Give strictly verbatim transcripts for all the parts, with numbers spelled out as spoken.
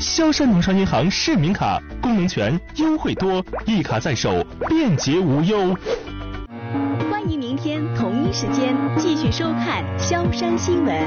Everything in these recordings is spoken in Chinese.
萧山农商银行市民卡，功能全，优惠多，一卡在手，便捷无忧。 欢迎明天同一时间继续收看萧山新闻。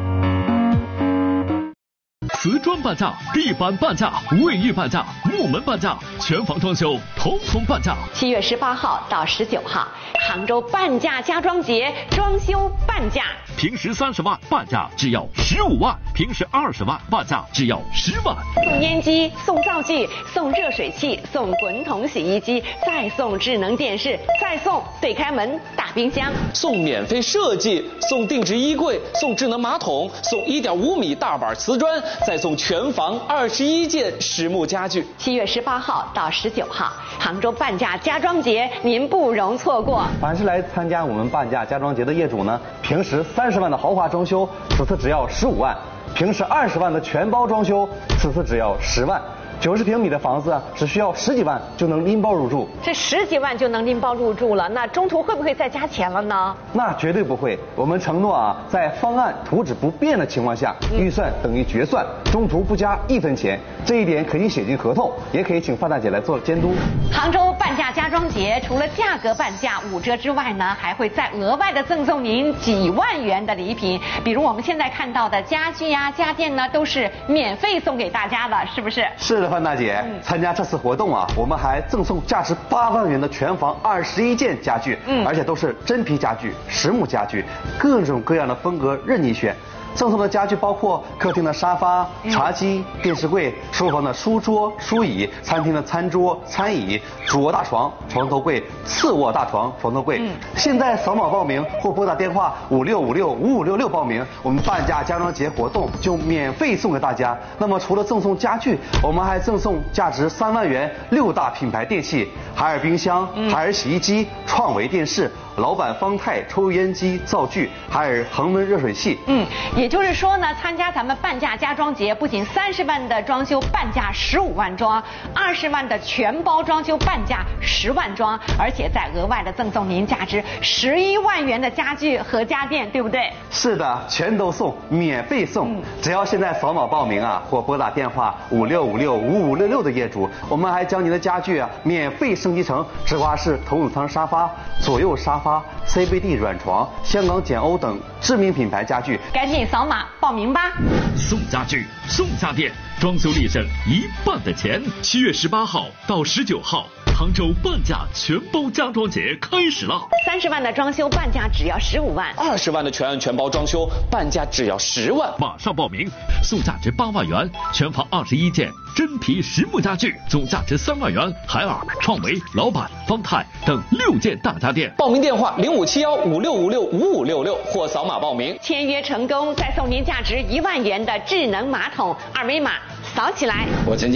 瓷砖半价，地板半价，卫浴半价，木门半价，全房装修统统半价。 七月十八号到十九号，杭州半价家装节，装修半价。 平时三十万半价只要十五万，平时二十万半价只要十万。 送烟机，送灶具，送热水器，送滚筒洗衣机，再送智能电视，再送对开门大冰箱， 送免费设计，送定制衣柜，送智能马桶，送一点五米大板瓷砖，再送全房二十一件实木家具。 七月十八号到十九号，杭州半价家装节，您不容错过。 凡是来参加我们半价家装节的业主呢，平时三十万的豪华装修，此次只要十五万；平时二十万的全包装修，此次只要十万。九十平米的房子只需要十几万就能拎包入住， 这十几万就能拎包入住了，那中途会不会再加钱了呢？ 那绝对不会，我们承诺啊，在方案图纸不变的情况下，预算等于决算，中途不加一分钱，这一点可以写进合同，也可以请范大姐来做监督。 杭州半价家装节除了价格半价五折之外呢，还会再额外的赠送您几万元的礼品，比如我们现在看到的家具呀、家电呢，都是免费送给大家的，是不是？ 是的。范大姐，嗯、参加这次活动啊，我们还赠送价值八万元的全房二十一件家具，嗯，而且都是真皮家具、实木家具，各种各样的风格任你选。赠送的家具包括客厅的沙发、茶几、电视柜，书房的书桌、书椅，餐厅的餐桌、餐椅，主卧大床、床头柜，次卧大床、床头柜。嗯、现在扫码报名或拨打电话五六五六五五六六报名，我们半价家装节活动就免费送给大家。那么除了赠送家具，我们还赠送价值三万元六大品牌电器：海尔冰箱、嗯、海尔洗衣机、创维电视、老板方太抽油烟机、灶具，海尔恒温热水器。 嗯。也就是说呢，参加咱们半价家装节，不仅三十万的装修半价十五万装，二十万的全包装修半价十万装，而且再额外的赠送您价值十一万元的家具和家电，对不对？ 是的，全都送，免费送。嗯、只要现在扫码报名啊，或拨打电话五六五六五五六六的业主，我们还将您的家具啊免费升级成直滑式头等舱沙发、左右沙发、C B D 软床、香港简欧等知名品牌家具。 赶紧扫码报名吧！ 送家具，送家电，装修立省一半的钱。七月十八号到十九号，杭州半价全包家装节开始了。 三十万的装修半价只要十五万， 二十万的全案全包装修半价只要十万。 马上报名，送价值八万元，全房二十一件真皮实木家具，总价值三万元，海尔、创维、老板、方太等六件大家电。 报名电话零五七幺五六五六五五六六或扫码报名。 签约成功，再送您价值一万元的智能马桶，二维码扫起来。 我